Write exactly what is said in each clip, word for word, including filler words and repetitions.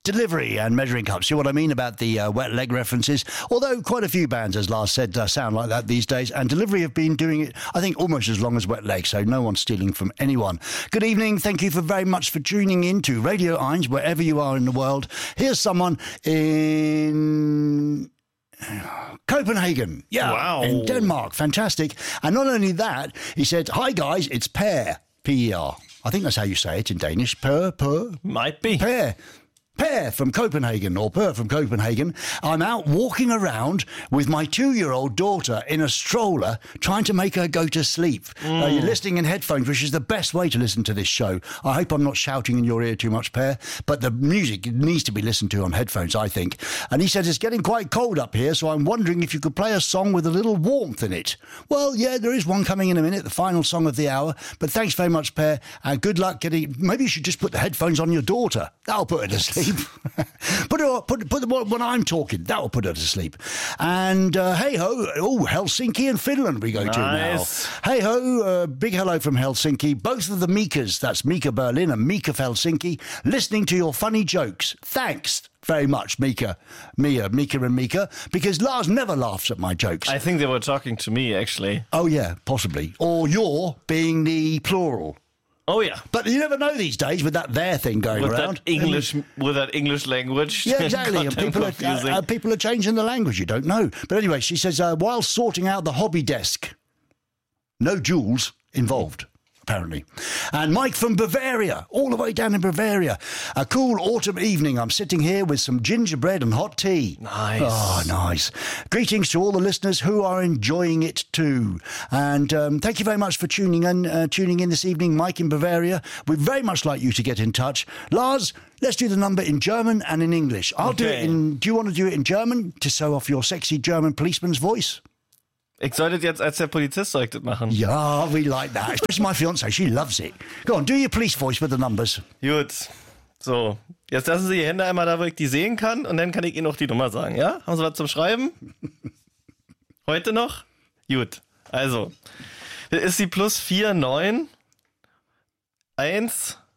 Delivery and Measuring Cups. See what I mean about the uh, wet leg references? Although quite a few bands, as Lars said, uh, sound like that these days. And Delivery have been doing it, I think, almost as long as Wet Leg, so no one's stealing from anyone. Good evening. Thank you for very much for tuning in to Radio Eins, wherever you are in the world. Here's someone in Copenhagen. Yeah, wow. In Denmark. Fantastic. And not only that, he said, hi guys, it's Per. P E R. I think that's how you say it in Danish. Per, per. Might be. Per. Per from Copenhagen, or Per from Copenhagen. I'm out walking around with my two-year-old daughter in a stroller, trying to make her go to sleep. Mm. Uh, you're listening in headphones, which is the best way to listen to this show. I hope I'm not shouting in your ear too much, Per, but the music needs to be listened to on headphones, I think. And he said it's getting quite cold up here, so I'm wondering if you could play a song with a little warmth in it. Well, yeah, there is one coming in a minute, the final song of the hour, but thanks very much, Per, and good luck getting... Maybe you should just put the headphones on your daughter. That'll put her to sleep. put her, put, put the, when I'm talking, that will put her to sleep. And uh, hey ho, oh Helsinki and Finland we go nice. to now. Hey ho, uh, big hello from Helsinki. Both of the Mikas, that's Mika Berlin and Mika Helsinki, listening to your funny jokes. Thanks very much, Mika, Mia, Mika and Mika, because Lars never laughs at my jokes. I think they were talking to me actually. Oh yeah, possibly, or you're being the plural. Oh yeah, but you never know these days with that there thing going with around. That English, with that English language. Yeah, exactly. And people are uh, uh, people are changing the language. You don't know. But anyway, she says uh, while sorting out the hobby desk, no jewels involved. Apparently. And Mike from Bavaria, all the way down in Bavaria. A cool autumn evening. I'm sitting here with some gingerbread and hot tea. Nice. Oh, nice. Greetings to all the listeners who are enjoying it too. And um, thank you very much for tuning in, uh, tuning in this evening, Mike in Bavaria. We'd very much like you to get in touch. Lars, let's do the number in German and in English. I'll okay. do it in... Do you want to do it in German to show off your sexy German policeman's voice? Ich soll das jetzt als der Polizist soll ich das machen. Yeah, we like that. Especially my fiancée, she loves it. Go on, do your police voice with the numbers. Gut. So, jetzt lassen Sie die Hände einmal da, wo ich die sehen kann, und dann kann ich Ihnen auch die Nummer sagen, ja? Haben Sie was zum Schreiben? Heute noch? Gut. Also, das ist die plus vier neun eins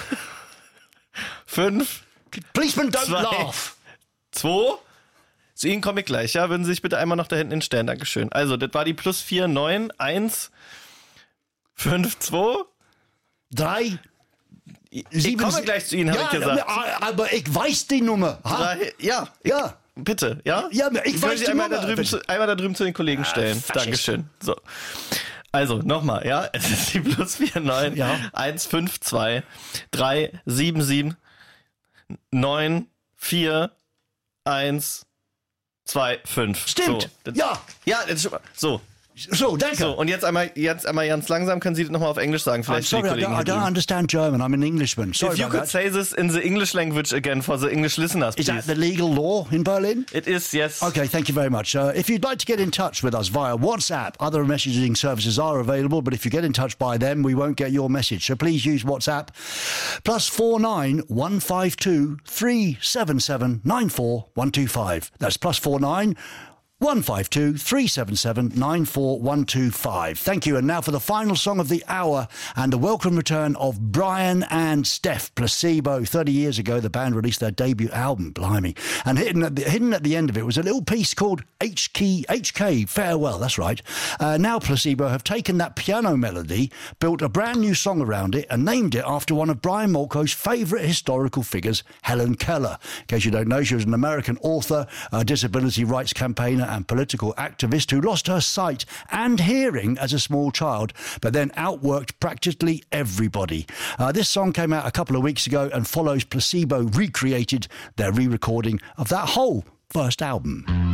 fünf Policeman, don't laugh. zwei. Zu Ihnen komme ich gleich, ja? Würden Sie sich bitte einmal noch da hinten hinstellen, Dankeschön. Also, das war die plus vier neun eins fünf zwei drei Ich komme gleich zu Ihnen, ja, habe ich gesagt. Aber ich weiß die Nummer. Drei, ja. Ja. Bitte, ja? Ja, ich, ich weiß die einmal Nummer. Da drüben zu, einmal da drüben zu den Kollegen ah, stellen. Faschist. Dankeschön. So. Also, nochmal, ja? Es ist die plus vier neun eins fünf zwei drei sieben sieben neun vier eins zwei fünf. Stimmt. So, das, ja. Ja, das ist schon mal. So. So, danke. So, und jetzt einmal, jetzt einmal ganz langsam, können Sie das nochmal auf Englisch sagen, vielleicht I'm sorry, für die I Kollegen. don't, I don't understand German. I'm an Englishman. Sorry If you about could that. say this in the English language again for the English listeners, Is please. that the legal law in Berlin? It is, yes. Okay, thank you very much. Uh, if you'd like to get in touch with us via WhatsApp, other messaging services are available, but if you get in touch by them, we won't get your message. So please use WhatsApp. Plus four nine one five two three seven seven nine four one two five. That's plus four nine. one five two three seven seven nine four one two five. Thank you. And now for the final song of the hour and the welcome return of Brian and Steph, Placebo. thirty years ago, the band released their debut album, blimey. And hidden at the, hidden at the end of it was a little piece called H K, H K Farewell. That's right. Uh, now Placebo have taken that piano melody, built a brand new song around it and named it after one of Brian Molko's favourite historical figures, Helen Keller. In case you don't know, she was an American author, a disability rights campaigner and political activist who lost her sight and hearing as a small child, but then outworked practically everybody. Uh, this song came out a couple of weeks ago and follows Placebo recreated their re-recording of that whole first album.